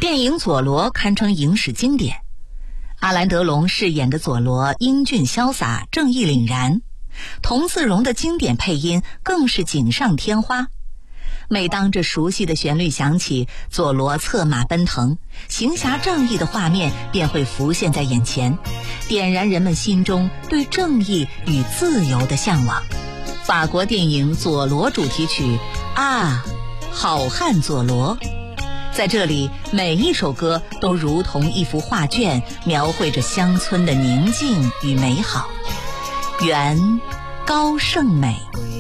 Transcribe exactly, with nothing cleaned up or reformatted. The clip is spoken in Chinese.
电影《佐罗》堪称影史经典，阿兰·德龙饰演的佐罗英俊潇洒、正义凛然，童自荣的经典配音更是锦上添花。每当这熟悉的旋律响起，佐罗策马奔腾，行侠仗义的画面便会浮现在眼前，点燃人们心中对正义与自由的向往。法国电影《佐罗》主题曲啊，好汉佐罗，在这里每一首歌都如同一幅画卷，描绘着乡村的宁静与美好。原高胜美。